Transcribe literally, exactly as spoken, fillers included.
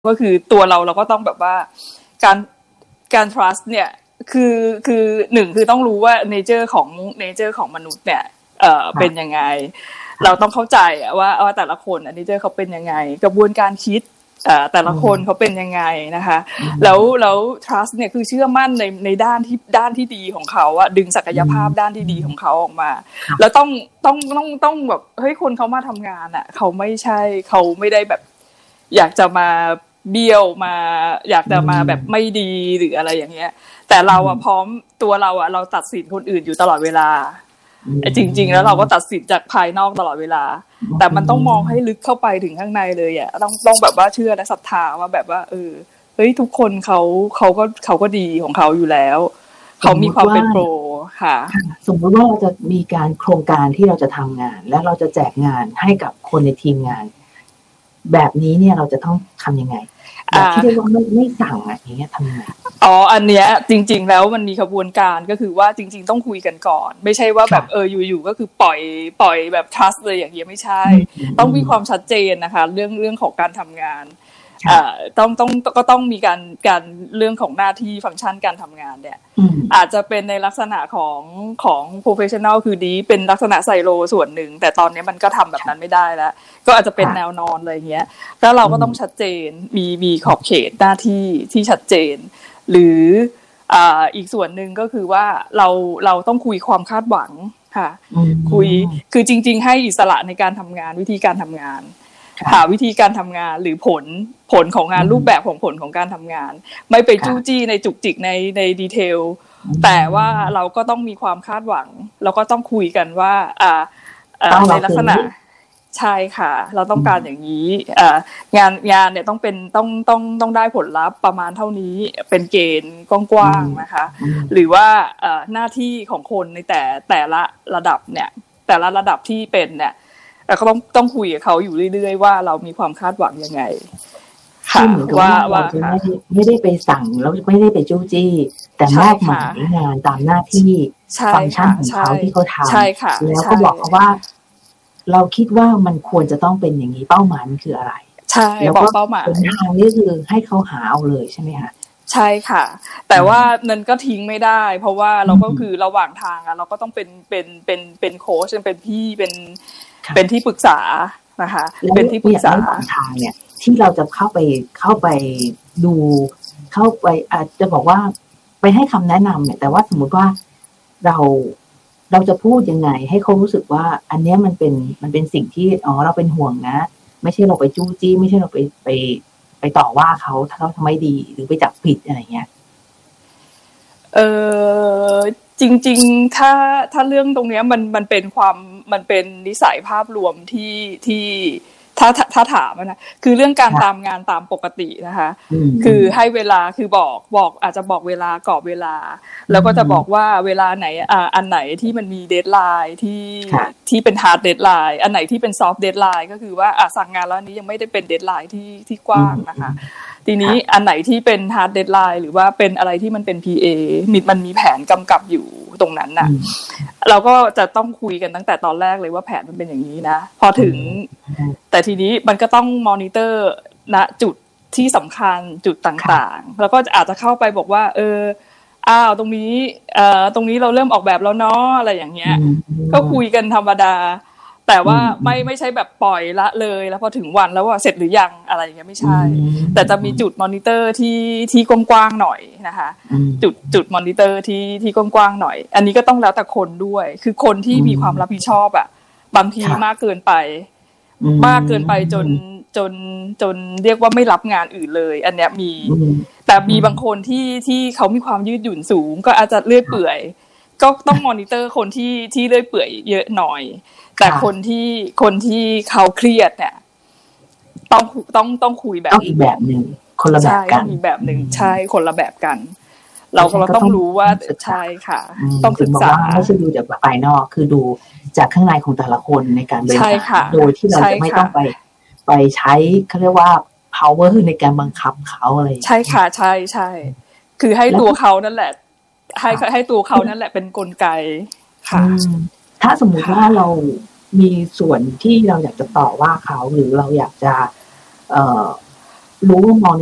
ก็คือตัวเราเราก็ต้องแบบว่าการการ trust เนี่ยคือคือหนึ่งคือต้องรู้ว่า nature ของ nature ของมนุษย์เนี่ยเอ่อเป็นยังไงเราต้องเข้าใจว่าว่าแต่ละคนอันนี้เจอเขาเป็นยังไงกระบวนการคิดเอ่อแต่ละคนเขาเป็นยังไงนะคะแล้วแล้ว trust เนี่ยคือเชื่อมั่นในในด้านที่ด้านที่ดีของเขาอะดึงศักยภาพด้านที่ดีของเขาออกมาแล้วต้องต้องต้องต้องแบบเฮ้ยคนเขามาทำงานอะเขาไม่ใช่เขาไม่ได้แบบอยากจะมาเบี้ยวมาอยากจะมาแบบไม่ดีหรืออะไรอย่างเงี้ยแต่เราอะพร้อมตัวเราอะเราตัดสินคนอื่นอยู่ตลอดเวลาจริงๆแล้วเราก็ตัดสินจากภายนอกตลอดเวลาแต่มันต้องมองให้ลึกเข้าไปถึงข้างในเลยอ่ะต้องต้องแบบว่าเชื่อและศรัทธาว่าแบบว่าเออเฮ้ยทุกคนเขาเขาก็เขาก็ดีของเขาอยู่แล้วเขามีความเป็นโปรค่ะสมมติว่าเราจะมีการโครงการที่เราจะทำงานและเราจะแจกงานให้กับคนในทีมงานแบบนี้เนี่ยเราจะต้องทำยังไงแบบที่เรียกว่าไม่ไม่สั่งอ่ะอย่างเงี้ยทำยังไงอ๋ออันเนี้ยจริงๆแล้วมันมีขบวนการก็คือว่าจริงๆต้องคุยกันก่อนไม่ใช่ว่าแบบเอออยู่ๆก็คือปล่อยปล่อยแบบ trust เลยอย่างเงี้ยไม่ใช่ต้องมีความชัดเจนนะคะเรื่องเรื่องของการทำงานอ่าต้องต้องก็ต้องมีการการเรื่องของหน้าที่ฟังก์ชันการทำงานเนี่ยอาจจะเป็นในลักษณะของของ professional คือดีเป็นลักษณะไซโลส่วนหนึ่งแต่ตอนนี้มันก็ทำแบบนั้นไม่ได้แล้วก็อาจจะเป็นแนวนอนอะไรเงี้ยแล้วเราก็ต้องชัดเจนมีมีขอบเขตหน้าที่ที่ชัดเจนหรืออ่าอีกส่วนหนึ่งก็คือว่าเราเราต้องคุยความคาดหวังค่ะคุยคือจริงๆให้อิสระในการทำงานวิธีการทำงานหาวิธีการทำงานหรือผลผลของงานรูปแบบของผลของการทำงานไม่ไปจู้จี้ในจุกจิกในในดีเทลแต่ว่าเราก็ต้องมีความคาดหวังเราก็ต้องคุยกันว่าอ่าในลักษณะใช่ค่ะเราต้องการอย่างนี้อ่างานงานเนี่ยต้องเป็นต้องต้องต้องได้ผลลัพธ์ประมาณเท่านี้เป็นเกณฑ์กว้างๆนะคะหรือว่าอ่าหน้าที่ของคนในแต่แต่ละระดับเนี่ยแต่ละระดับที่เป็นเนี่ยเราก็ต้องต้องคุยกับเขาอยู่เรื่อยๆว่าเรามีความคาดหวังยังไงค่ะว่าว่าไม่ไม่ได้ไปสั่งแล้วไม่ได้ไปจู้จี้แต่มอบหมายงานตามหน้าที่ฟังก์ชันของเขาที่เขาทำแล้วก็บอกเขาว่าเราคิดว่ามันควรจะต้องเป็นอย่างนี้เป้าหมายมันคืออะไรใช่บอกเป้าหมายทางนี้คือให้เขาหาเอาเลยใช่ไหมคะใช่ค่ะแต่ว่านั้นก็ทิ้งไม่ได้เพราะว่าเราก็คือระหว่างทางอะเราก็ต้องเป็นเป็นเป็นเป็นโค้ชเป็นพี่เป็นเป็นที่ปรึกษานะคะเป็นที่ปรึกษาระหว่างทางเนี่ยที่เราจะเข้าไปเข้าไปดูเข้าไปอาจจะบอกว่าไปให้คำแนะนำเนี่ยแต่ว่าสมมุติว่าเราเราจะพูดยังไงให้เขารู้สึกว่าอันนี้มันเป็นมันเป็นสิ่งที่อ๋อเราเป็นห่วงนะไม่ใช่เราไปจู้จี้ไม่ใช่เราไปไปไปต่อว่าเขาถ้าเขาทำไม่ดีหรือไปจับผิดอะไรเงี้ยเออจริงๆถ้าถ้าเรื่องตรงเนี้ยมันมันเป็นความมันเป็นนิสัยภาพรวมที่ที่ถ้าถ้าถามนะคือเรื่องการตามงานตามปกตินะคะคือให้เวลาคือบอกบอกอาจจะบอกเวลากรอบเวลาแล้วก็จะบอกว่าเวลาไหนอ่าอันไหนที่มันมีเดดไลน์ที่ที่เป็นฮาร์ดเดดไลน์อันไหนที่เป็นซอฟต์เดดไลน์ก็คือว่าอ่ะสั่งงานแล้วนี้ยังไม่ได้เป็นเดดไลน์ที่ที่กว้างนะคะทีนี้อันไหนที่เป็นฮาร์ดเดดไลน์หรือว่าเป็นอะไรที่มันเป็น พี เอ มีมันมีแผนกำกับอยู่ตรงนั้นน่ะเราก็จะต้องคุยกันตั้งแต่ตอนแรกเลยว่าแผนมันเป็นอย่างนี้นะพอถึงแต่ทีนี้มันก็ต้องมอนิเตอร์ณจุดที่สำคัญจุดต่างๆแล้วก็อาจจะเข้าไปบอกว่าเอออ้าวตรงนี้เอ่อตรงนี้เราเริ่มออกแบบแล้วเนาะอะไรอย่างเงี้ยก็คุยกันธรรมดาแต่ว่าไม่ไม่ใช่แบบปล่อยละเลยแล้วพอถึงวันแล้วว่าเสร็จหรือยังอะไรอย่างเงี้ยไม่ใช่แต่จะมีจุดมอนิเตอร์ที่ที่กว้างๆหน่อยนะคะจุดจุดมอนิเตอร์ที่ที่กว้างๆหน่อยอันนี้ก็ต้องแล้วแต่คนด้วยคือคนที่มีความรับผิดชอบอ่ะบางทีมากเกินไปมากเกินไปจนจนจนเรียกว่าไม่รับงานอื่นเลยอันเนี้ยมีแต่มีบางคนที่ที่เขามีความยืดหยุ่นสูงก็อาจจะเลื่อยเปื่อยก็ต้องมอนิเตอร์คนที่ที่เลื่อยเปื่อยเยอะหน่อยแต่คนที่คนที่เขาเครียดเนี่ยต้องต้องต้องคุยแบบต้องอีกแบบนึงคนละแบบกันอีกแบบนึงใช่คนละแบบกันเราเราต้องรู้ว่าใช่ค่ะต้องศึกษาไม่ใช่ดูจากภายนอกคือดูจากข้างในของแต่ละคนในการบริหารโดยที่เราจะไม่ต้องไปไปใช้เขาเรียกว่า power ในการบังคับเขาอะไรใช่ค่ะใช่ใช่คือให้ตัวเขานั่นแหละให้ให้ตัวเขานั่นแหละเป็นกลไกค่ะถ้าสมมุติว่าเรามีส่วนที่เราอยากจะต่อว่าเขาหรือเราอยากจะเอ่อรู้ว่ามอง